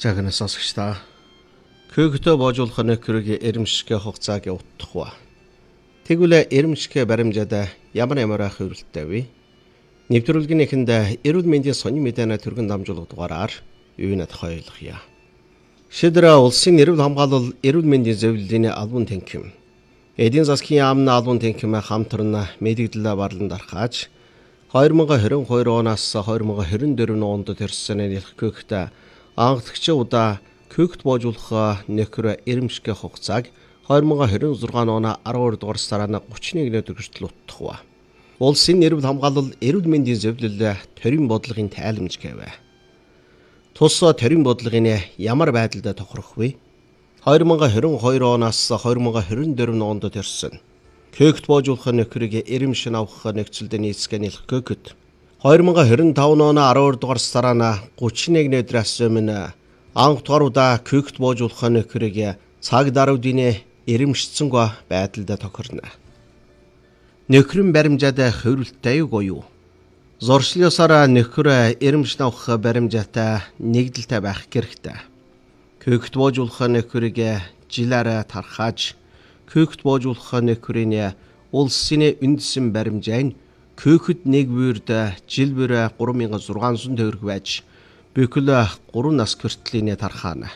Загнаас сонсогчдаа көөгтөө боожуулах нөхрийг эрэмшгэ хугацааг явуулах ба. Тэгвэл эрэмшгэ баримжаад ямар ах хөвөлттэй вэ? Нэвтрүүлгийнхэнд эрүүл мэндийн сонин мэдээний түргэн дамжуулах дугаараар юуны тухай ойлгоё. Шийдвэр улсын эрүүл хамгаалал эрүүл мэндийн зөвлөлийн албан танхим. Эдийн засгийн яамны албан танхим хамтран мэдээлэл барлан дарахаж 2022 оноос 2024 онд төрсөн нэлэх көөгт анхдагчдаа көөгт боожуулах нөхөр эрэмшгэ хугацааг 2026 оны 12 дугаар сарын 31-нд хүртэл утгах ба. Улсын эрүүл хамгаалал эрүүл мэндийн зөвлөл төрийн бодлогын тайламж гэв. Тус төрийн бодлогын ямар байдалд тохирох вэ? 2022 оноос 2024 онд төрсөн көөгт боожуулах нөхрийг эрэмшин авах нөхцөлд нийцэх нэлэх көөгт 2025 оны 12 дугаар сарын 31-ний өдрөөс өмнө анх удаа көөгт боожуулах нөхрийг цаг даруйдын эрэмшсэнгүй байдалд тохирно. Нөхрийн баримжаад хөврөлттэй юу? Зуршлын нөхөр эрэмшин авах баримжаатай нэгдэлтэй байх хэрэгтэй. Көөгт боожуулах нөхрийг жилээр тархаж көөгт боожуулах нөхрийн улсын үндэсний баримжаа көөхөд нэг бүрд жил бүр 3600 төгрөг байж бүхэл 3 нас хүртлийн тархаана.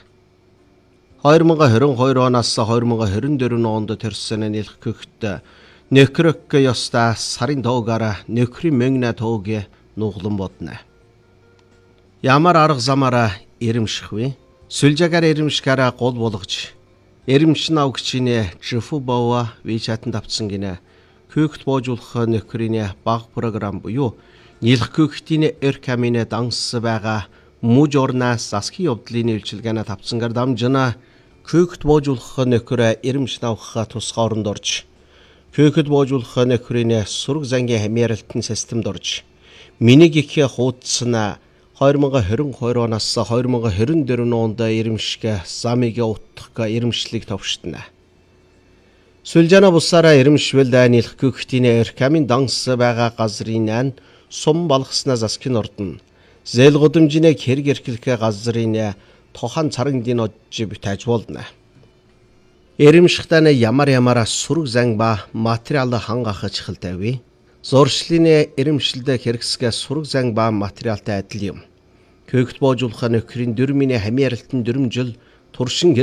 2022 оноос 2024 онд төрсөн нэлэх көөхт нөхрök ёстой сарын тоогаар нөхрийн мөнгөний тоог нуглан бодно. Ямар арга замаараа эрэмших вэ? Сүлжаагаар эрэмшгээр гол болгож эрэмшин авагчийн жифубава вичатанд авсан гинэ. Көөгт боожуулах нөхрийн баг програм буюу нийлэх көөгтийн эркамины данс байгаа муж орнаас засгийн явдлын үйлчилгээний тавцангаар дамжина. Көөгт боожуулах нөхөр эрэмшин авах тусгай оронд орж көөгт боожуулах нөхрийн сураг зангийн хамааралтын системд орж миний их хуудсан 2022 оноос 2024 онд эрэмшгэ замыг утгах эрэмшлийг товшдно. Сүлжаана бусаараа эрэмшвэл нийлэх көөгтийн эркамын данс байгаа газрын сум балгаснаа засгийн ордон зээл гудамжны хэрэг эрхлэх газрын тохан царагдын одж бүтээж болно. Эрэмшихтаа ямар сураг зан ба материал хангах чухалтай вэ? Зуршлын эрэмшилд хэрэгсэх сураг зан ба материалтай адил юм. Көөгт боожуулах нөхрийн дөрмийн хамааралтын 4 жил туршин